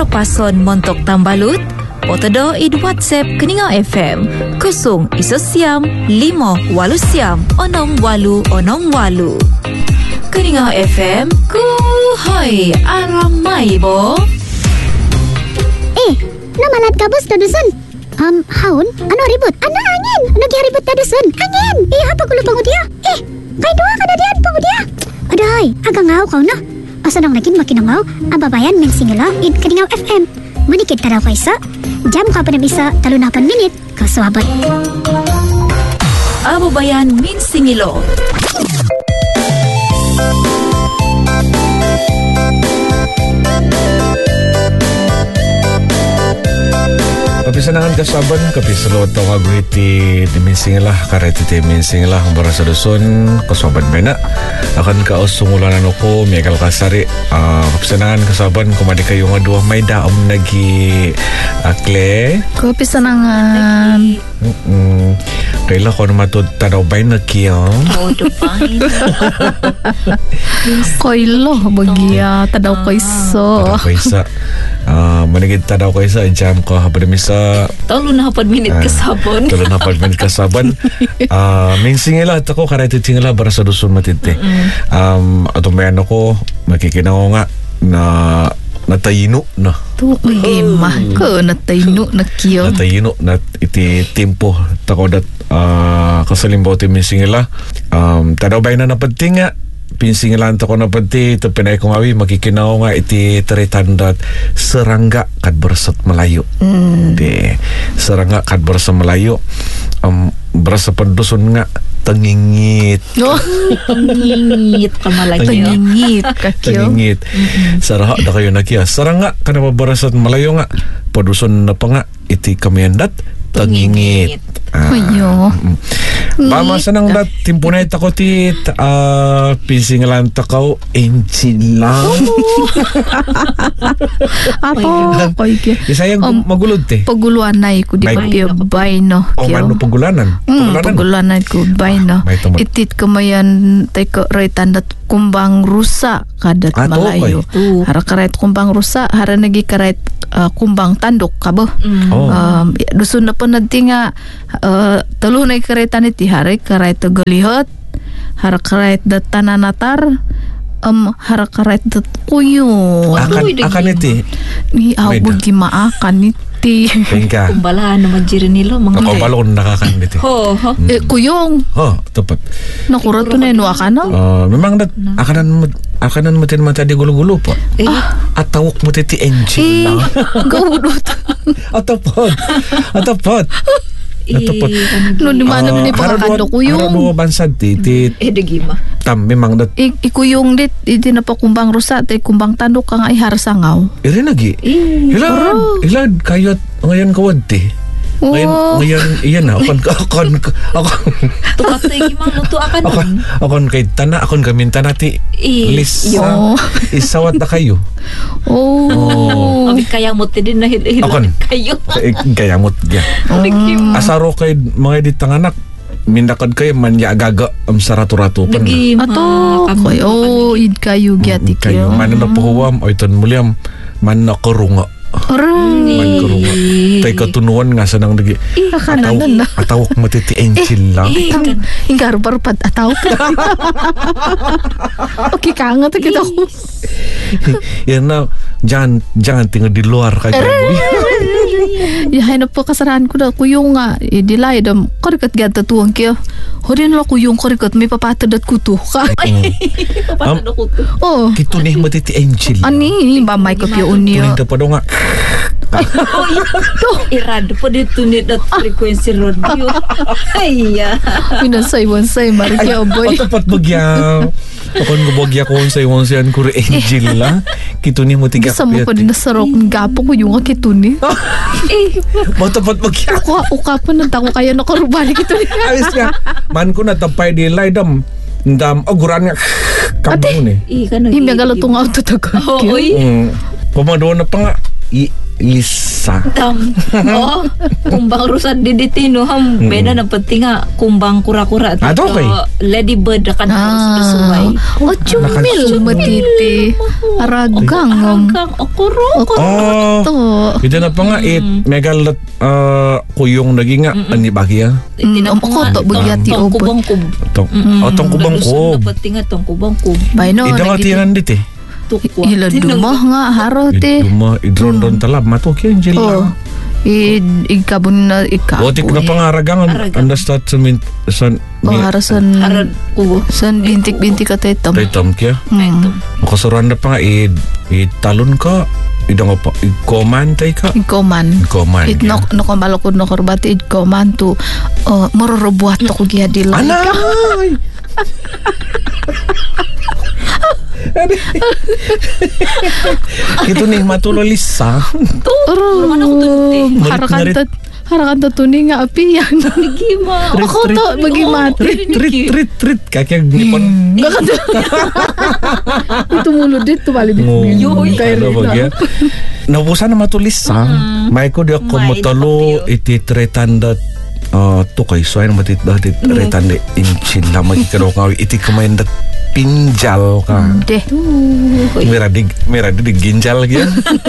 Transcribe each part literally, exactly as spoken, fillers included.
Parapason montok tambalut. Otodo id WhatsApp Keningau F M Kusung iso siam lima walu siam onong walu onong walu. Keningau F M Kuhoi aramai bo. Eh, namalat kabus na dusun. Um, haun? Ano ribut? Ano angin? Nagi ribut na dusun? Angin! Eh, apa kulo pangu dia? Eh, kay dua ka na diyan pangu dia. Aday, aga ngaw kau na. Asa nang nakin makinangaw, ababayan men singala id Keningau F M. Manikit ka daw kaysa. Jam ka pa na bisa talunapan minit kaswabat. Ababayan min singilo. Kapisanangan kasaban kapisalo to kaguiti diminsingilah kareti diminsingilah ang barasa dusun kasaban bena akan kausungulanan ko Miguel Kasari uh, kapisanangan kasaban kumadi kayo nga duwa may daom nagi akle kapisanangan mm kaila ko naman to tanaw bay na kiyo oh dupain kaila bagia tadaw kaysa tadaw kaysa uh, manigid tadaw kaysa jam ko hapadamisa talo na hapad minit kasabon talo na hapad minit kasabon uh, minsingila tako kareti tingala para sa dusun matinte um, atong mayan ako makikinaw nga na natayino na tu gima ko natayino na kiyo natayino na iti tempo tako dat uh, kasalimbaw ti minsingila um, tadaw bay na napadtinga pinsingilan to ko na pati ito pinay kong awi makikinaw nga iti taritandat serangga kad bersat Melayu mm. di serangga kad bersat Melayu um, berasa pendusun nga tengingit oh. tengingit kamalaki tengingit kakyo tengingit sarah da kayo na kiya serangga kada bersat Melayu nga padusun na pa nga iti kamiandat tengingit ayo Mama sanang dat timpunay tako ti uh, pinsingalan takaw enchila. Apo koy ke. Isayang um, magulod te. Paguluan na ko di ba bay no. O mano pagulanan. Mm, pagulanan ko bay no. Itit kamayan tay ko raitan dat kumbang rusa kadat ah, Malayo. Okay. Hara karait kumbang rusa, hara nagi karait uh, kumbang tandok kabo. Mm. Oh. Um, dusun na po nadtinga uh, talo na karaitan iti hari karait galihot hara karait dat tananatar um hara karait dat kuyo akan akan iti ni awo gimaakan iti tengka kumbalahan naman jiri nilo mga ako balon nakakan iti ho ho eh kuyong ho tepat nakura to na akan no uh, memang dat akanan akanan mo tin mata di gulo-gulo po eh. Atawak mo ti engine eh, gawudot atapot atapot Natapot. No di mana ni pakakando kuyong. Haro duwa bansad ti ti. Eh dagima. Tam memang dat. Ikuyong dit iti na pa kumbang rusa tay kumbang tandok ka nga iharsangaw. Iri lagi. Hilad hilad kayat ngayon kawad ti. Ngayon ngayon iyan na akon akon akon. Tukat tay gimano to akan. Akon akon kay tana akon gaminta nati. Lis. Isawat na kayo. Oh. Abi kayamot din na hilan kayo. Kayamot ya. Asaro kay mga ditanganak mindakad kayo manya agaga am saratu-ratu pan. Ato koy oh id kayo gyati kayo. Man na pahuwam oy ton mulyam man na karunga. Aray. Man karunga. Tay katunuan nga sanang nagi. Kakanan na. Atawak mo ti engine lang. Ingar barpad ataw ka. Okay ka nga kita ko. Yan na jangan jangan tinggal di luar kagak. Ya hay na po kasarahan ko na kuyong nga idilay dam karikat gata tuwang kaya horin la kuyong karikat may papatadat kuto ka papatadat kuto oh kito nih matiti angel ani ba may kapyo unyo tuning pa nga irado po dito ni that frequency radio ay minasay wansay marikya boy tapat bagya akon gubagya ko unsay wansayan ko angel la kito nih mati gapyat sama pa din nasarok gapo ko yung kito ni eh matapat bagya ako uka pa nantako kaya nakarubali kito ni ayos nga man ko natapay di laydam ndam aguran nga kamu ni eh kanang imya galutong auto tago oy pamado na pa nga Lisa. Tam. Oh, kumbang rusa di ditino ham Hmm. beda na penting nga kumbang kura-kura Ah, to okay. Lady Bird akan harus Ah. bersuai. Oh, cumil matiti. Aragang. Aragang okoro. Oh. To. Ito na pa nga it megalat uh, kuyong naging nga ani bagi ya. Mm, ang koto, bagyati tong opo. kubang kub. Tong oh, tong kubang ko. Penting nga tong kubang kub. Bay no. Ito nga tiyanan dit eh. Tukwa. Ila dumah nga haro te. Duma idron-dron talab matok yan Jill. Oh. I ikabun na ikabun. O tik na pangaragangan Aragang. understand sa min san Oh, harasan. Harad kubo. San bintik-bintik ka tayo tam. Taitam kya. Hmm. Makasuran na pa nga i italon ka. Idang pa ikoman tay ka. Ikoman. Ikoman. It no no kamalokod no korbati ikoman tu uh, mororobuat to ko giya dila. Anay! Ito nih matulo Lisa. Oro. Mana ko tunutin? Harakan Narit- ta harakan ta tuni nga api yan. Gima. Trit, Ako trit. to magimat. Trit trit trit trit kakek nipon. Itu mulut dit tu balik dit. Yoy. Ano ba kaya? Naubusan na matulis sa. May ko di ako May matalo iti tretandat uh, tukay so ay matit datit tretandat inchin na magkano ka iti kumain dat pinjal ka. Deh. Mira di mira di ginjal gitu.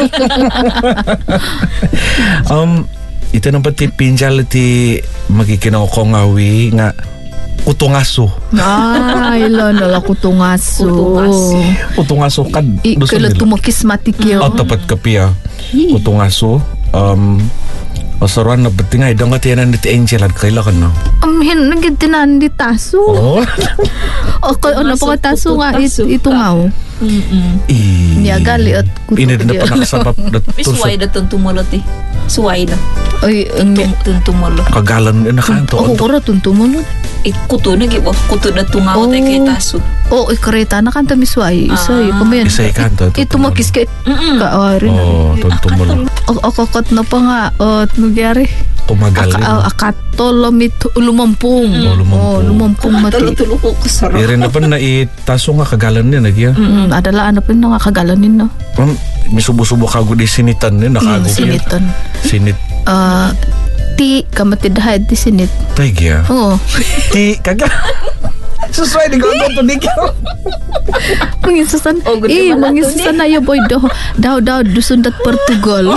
um ito na pati pinjal iti magkikinaw ko ngawi nga utungaso. Ay, lo no la kutungaso. Kutungaso. Utungaso kad. I kala tumakis matikyo. Oh, tapat kapiya. Utungaso. Um, Osaruan na pati nga, idang katiyanan dito Angel at kailangan na. Amhin nagit tinan di taso. Oh? O kay ano pa ka taso nga it, ito nga. Mm-mm. Niya gali at kuto. Ini na pa nakasabap na May suway na tong tumulot eh. Suway na. Ay, ang Tong tumulot. kagalan na nakanto. ako kura tuntumulot. Eh, kuto na gibo. Kuto na tungaw tayo kay taso. O, ikareta na kanta misway. Isa, Ah. kamayan. Isa ikanto. Ito makis ka. Mm-mm. Kaari na. Oh, tuntumol. Ako kot na pa nga. O, nagyari. Kumagal. Aka, akato lumit lumampung. Oh, lumampung. Oh, lumampung mati. Tulo-tulo ko kasarap. Iri na pa na itaso nga kagalan niya nagya. Mm, adala ano pa na kakagalanin no. Um, may subo-subo kago di sinitan niya. Nakago Mm, siniton. Sinit. Ah, ti kamatidahad ti sinit. Tagya. Oo. Ti, kaga. Susway, di ko ang to ikaw. Manginsasan. Oh, good Eh, naman manginsasan na yo boy do. Daw daw dusun dat Portugal.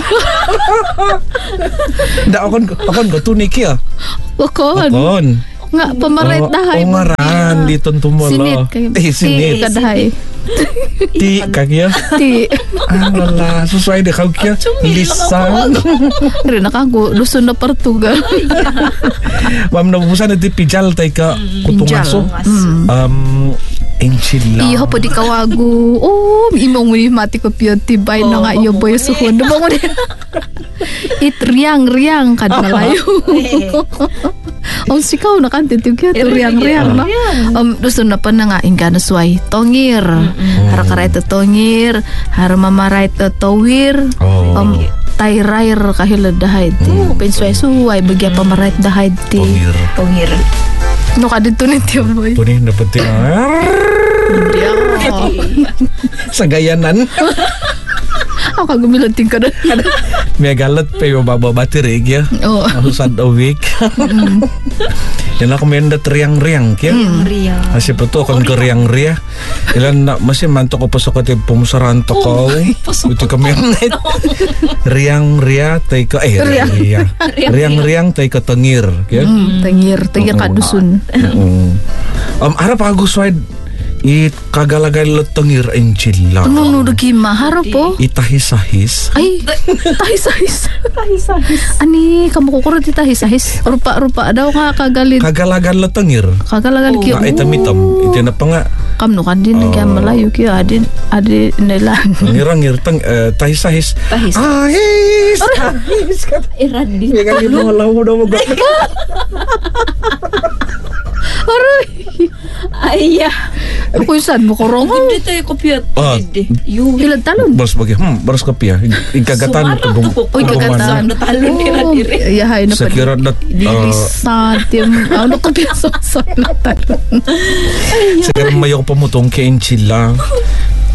Da, akon ko, akon ko, tunik ya. Wakon. Akon. Nga pamarait Oh, dahay. oh, ngaran, dito tumolo. Sinit. Eh, sinit. Ti kadahay. Ti, kagya. Ti. Ah, wala. Susway, di kau kya. Lisan. Rin nakago dusun na Portugal. Ma'am, nabubusan na di pijal tay ka kutungaso. Mm. Um, enchila. Iyo po di kawago. Oh, imong ni mati ko piyo tibay na nga iyo boy suhon. Bango di. It riang riang kad malayo. Om sikaw na kan titig kaya to riang riang na. Um dusun na pa na nga ingana sway tongir. Hara karay to tongir, hara mamaray to towir. Oh. Um tayrair kahilad dahay ti. Pensway suway bagya pamaray dahay ti. Tongir. Tongir. No kadito ni tiyo boy. Ito ni, napati nga. Diya. Sa gayanan. Ako kagumilanting ka na. May galat pa yung bababati rig ya. Oo. Susad a week. Yan ako may nda triang-riang kya. Ria. Kasi po to, kung kariang-ria. Ilan na, masih manto ko pa sa kati pumusaranto ko. Ito kami yung net. Riang-ria, tay ka, eh, Riang. ria. Riang-riang, tay ka tangir. Kya? Mm, tangir, tangir kadusun. Mm. Um, harap ako swide it kagalagal lo tangir enchila. Ano no dagi maharo po? Itahisahis. Ay, tahis-tahis. Tahis-tahis. Ani, kamu kukuro di tahis-tahis. Rupa-rupa daw nga kagalit. Kagalagal lo tangir. Kagalagal kiyo. Nga itamitam. Ito na pa nga. Kam no kan din Oh. nagyan malayo kiyo. Adin, adi nila. Ngirangir tang uh, tahisahis. Tahis. Ahis. Ahis. Iran di. May kagin mo lawo daw mo. Aray. Ayah. Ako yung saan mo korong? Hindi tayo kopya. Ah. Hindi. Yung. Ilan talon? Baros bagi. Hmm, baros kapiya. Ikagatan ko gum. Uy, kagatan. Natalo nila Oh, diri. yahay na Sa pa. kira na Dilisa, tim. Ano ka piyaso sa na talon? sa kira mayo ko pamutong kay enchila.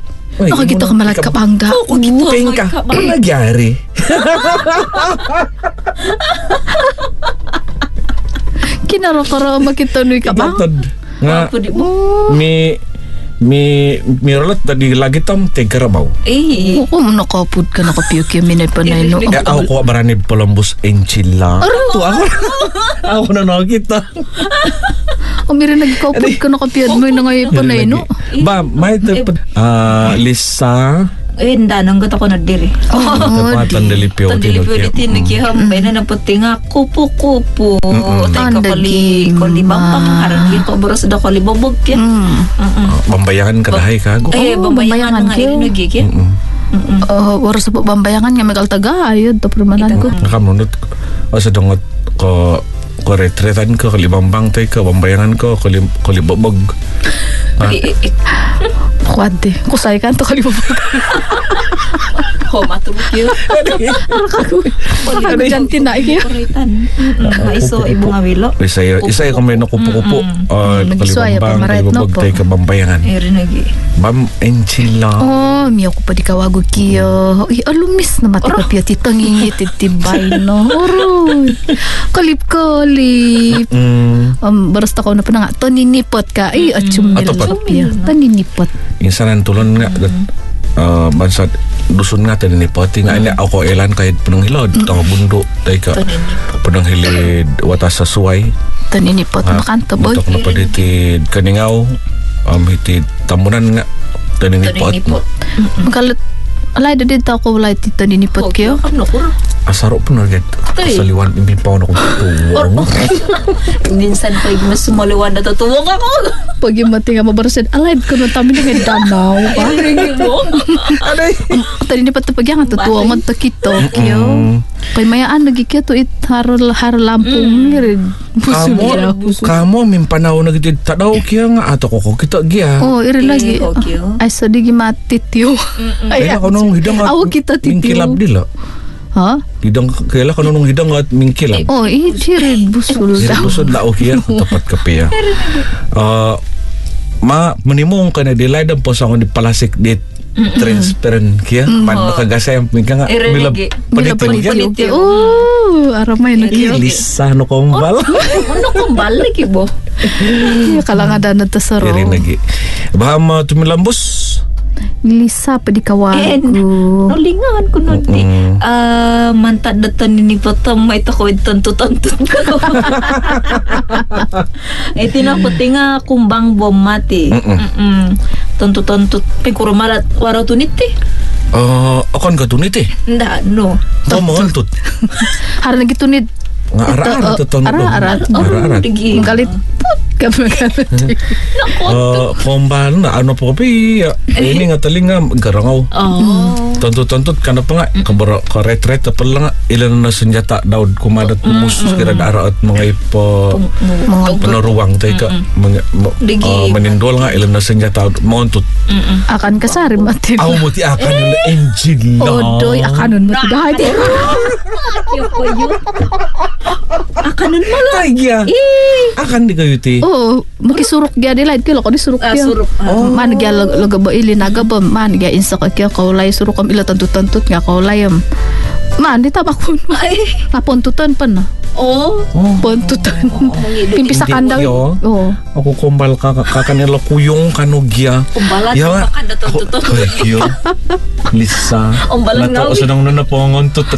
Nakagito ka malat kapangga. Oo, gito. Tingka. Ano nagyari? Kinara-kara makitunoy ka bang? Nga, mi... Mi mirolot tadi lagi tom tegarabaw. Eh, ako nakapud ka nakapiyok yung minay panay no. Eh, ako ko barani Columbus enchila. Tu ako. Ako na nakita. O mira nagkapud ka nakapiyad mo yung ngayon panay no. Ba, may ah Lisa. Eh, ndanang gata ko na diri. Oh, tandalipyo. Tandalipyo di tinagiham. Bay na naputi nga kupo-kupo. Tay ka kali kolibang pangaran. Ito boros da kolibobog yan. Bambayangan ka dahay ka. Eh, bambayangan nga ilinugigin. Oh, boros sa bambayangan nga megal taga. Ayun, tapramanan ko. Nakamunod o sa dungot ko ko retretan ko kalibambang tay ka bambayangan ko kolibobog. Kwade. Kusay ka to kalibobog. Oh, maturuk yun. Ako jantin na iyo. Kuritan. Iso ibu ngawilo. Isaya isaya kami na kupo-kupo. Ah, Nagsuaya pa maret no po. Tay ka bambayangan. Eri lagi. Ma'am Angela. Oh, miyo ko pa di kawago kiyo. Ay, alumis na mati ka piyo titangingit titibay no. Oroy. Kalip-kalip. Um, barasta ko na pa na nga, taninipot ka. Ay, atsum nila sa piyo. Taninipot. Insanan tulon nga, uh, bansat dusun nga taninipot. Nga ini ako elan kahit punang hilod. Tanga bundo. Tay ka punang hilid watas sa suway. Taninipot makanto boy. Matok na pa ditid kaningaw. Um, hitid tamunan nga. Taninipot. Magalit. Alay da dito ako walay tito ninipot kayo. Ano ko? Asaro po na rin. Kasaliwan, impi pa ako na kung tutuwang. Minsan pa yung mas sumaliwan na tutuwang ako. Pag yung mati nga mabarasin, alay ko nung tamin na ngayon danaw. Ringin mo? Aday. Tadi ni patapag yan, tutuwang man takito kayo. Kay mayaan, nagikya to it haro lampong nirig. Buso niya. Kamo, mimpanaw na gitid. Tadaw kaya nga ato ko ko kita gya. Oh, iri lagi. Ay, so di gimatit yun. Kaya ka nung hidang at mingkilab nila. Ha? Hidang, kaya ka nung hidang at mingkilab. Oh, eh, sirid busol daw. Sirid busol daw kaya. Tapat ka piya. Uh, ma, manimong ka na dilay dan po sa akong palasik dit. Transparent kaya. Man nakagasay. Mingka nga. Milab panitin kaya. Oh, aramay na kaya. Lisa no kumbal. Ano kumbal lagi bo? Kalangada na tasaro. Iri lagi. Bahama tumilambos. Lisa pa di kawago. Nolingan ko nun di. Ah, mantad na tanin ni Patam. May tako itanto-tanto ko. Eh, tinaputi nga kumbang bom mati. Tanto-tanto. Pagkuro marat waraw tunit eh. Ah, akan ka tunit eh. Nda, no. Tama ang tut. Harap lagi tunit. Nga ara-ara tatang Ara-ara. Ara-ara. Galit put. Galit. Uh, kumbal na ano po kapi ini nga taling nga garangaw. Oh. Tanto-tanto kana pa nga kabara ka-retret pa lang nga ilan na senjata daw kumadat musus kira dara at mga ipo penaruwang tay ka manindol nga ilan na senjata montot. Akan kasari mati. Aw mo ti akan nila Angela. Odoy akanon mo ti dahay. Yo ko yo. Akanon mo lang. Ay, akan di kayo ti. Oo, makisurok gya di light kilo ko di surok Ah, gya. surok. Oh, man gya laga ba ili naga ba man gya insa ka kya kaulay surok am ila tantut-tantut nga kaulay am. Man di tabak kun. Ay. Napontutan pa na. Oh. Pontutan. Pimpisa kandaw. Oo. Ako kumbal ka kakanila kuyong kanugya. Kumbalan Ya, pa kada tututot. Ay, yo. Lisa. Umbalan nga. Nato sa nang napongon tut.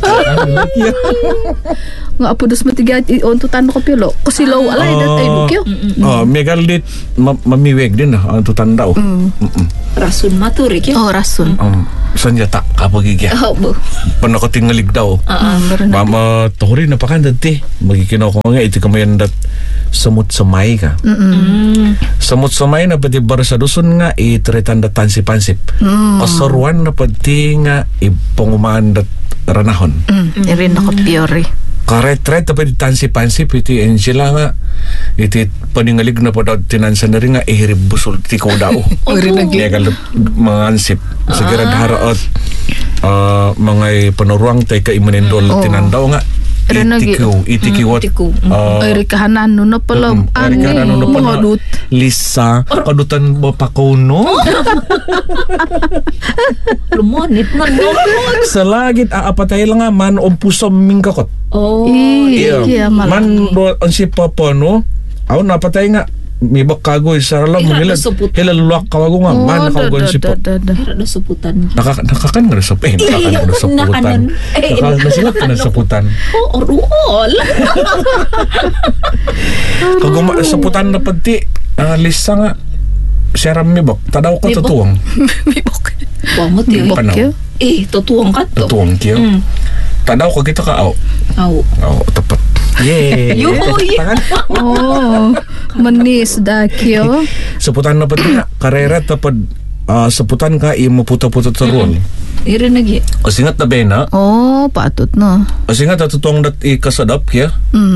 Nga apo dos matigat ontutan ko pilo. Kasi low alay dat ay bukyo. Oh, megalit mamiweg din ah ang tutandaw. Rasun maturik ya. Oh, rasun. Um, sanjata kapag igya. Oh, bo. Panakatingalig daw. Ah, Mama tohori na pakandat ti. Magikinaw ko nga iti kamayan dat samut samay ka. Mm. Samut samay na pati bar sa dusun nga itretan dat pansip-pansip. Kasaruan na pati nga ipangumaan dat ranahon. Mm. Irin ako piori. Karet-ret na pati tansip-pansip iti Angela nga iti paningalig na po daw tinansan na rin nga ihirib busol ti ko daw. Uri lagi. Kaya kalut mga ansip. Sa girad haraot uh, mga panuruang tayo ka imanindol tinandaw nga itikiw, itikiwat. Ay, rikahanan no na pala. Ay, rikahanan no na pala. Lisa, kadutan mo pa ko no? Lumonit na no. Sa lagit, aapatay lang nga, man o puso mingkakot. Oh. Iya, man do ang si Papa no? Aw, napatay nga. May bakagoy sa alam mo nila hilalulak kawago nga man nakawagon si po Hira suputan nakakan nga sa pen nakakan nga sa putan nakasilap ka na sa putan oh oruol kaguma sa putan na pati lisa nga siya ram mibok tadaw ko tutuwang mibok wamot yun eh tutuwang ka to tutuwang kiyo tadaw ko kita ka aw aw aw tapat yeah yuhuy oh manis dakyo seputan na pati nga karera tapad uh, seputan ka imo puto-puto teruan iri nagi asingat na bena oh patut no asingat na tutuang dat ikasadap kya mm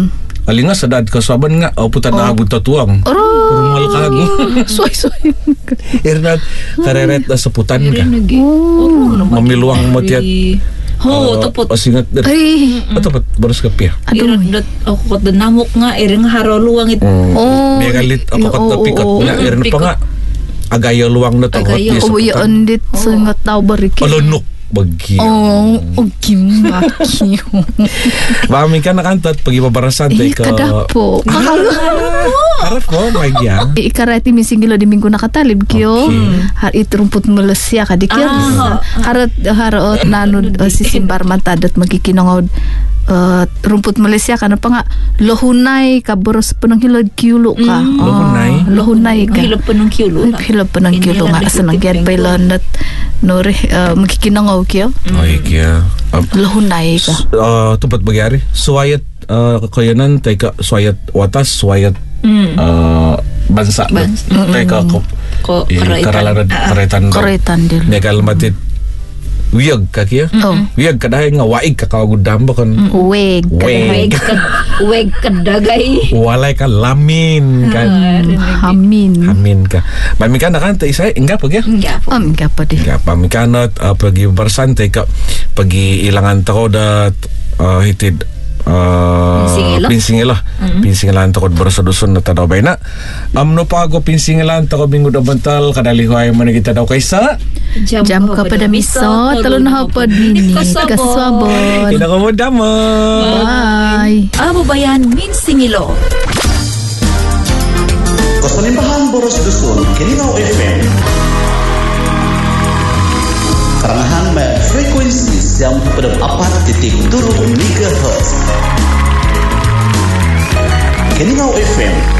alinga sadad ka saban nga o putan na agud tatuang. Rumal ka go. Soy soy. Irnat kareret na sa putan ka. Mamiluang mo tiat. Ho, tapot. Pasingat der. Ay. Tapot baros ka pia. Aduh, ako kat namok nga iring haro luang it. Oh. May galit ako kat napikot nga irin pa nga. Agayo luwang na to. Agayo. Oh, ya andit sangat tahu berikin. Palunok bagyo. Oh, oh gimaki. Mami ka nakantat pag ibabarasan Eh, ka. kadapo. Harap ko, magya. Ikarati misingilo di minggu nakatalib kyo. Har itu rumput melesya kadikir. Harat harot nanud uh, sisimbar matadat magikinongod uh, rumput Malaysia kana pa nga lohunay ka boros penang hilod kiulo ka. Mm. Lohunay? Oh, lohunay ka. Hilod penang kiulo. Hilod penang kiulo nga sanagyan pa ilandat nore uh, magikinongaw kyo. Ay kya. Um, lohunay ka. Uh, tupat bagyari. Suwayat uh, kayanan tay ka suwayat watas suwayat Mm. uh, bansa. Bans. Tay ka ko. Ko Eh, karalaran karetan. Koretan dil. Negal matit wiyag ka kya. Oh. Wiyag ka dahil nga waig ka kawagudam ba kan. Weg. Weg. Weg kad weg kadagay. Walay ka lamin kan. Hamin. Hamin ka. Mami ka nakanta isa enggak pag ya. Enggak. Am ka pa di. Ya, pamikanot uh, pagi barsante ka pagi ilangan ta ko dat uh, hitid uh, Pinsingilo? pinsingilo mm-hmm. Pinsingilan ta ko barasaduson na tadaw bay na amno pa ako pinsingilan ta ko minggu da bantal kadalihoy man kita daw kaysa Jam ka pada miso talon na hapad minit kaswabon. ina ko mo damo. Bye. Abo Bayan Minsingilo. Kasalimbahan Boros Dusun, Kilingaw F M. Karangahan may frekuensi yang pada empat titik tujuh megahertz. Kilingaw F M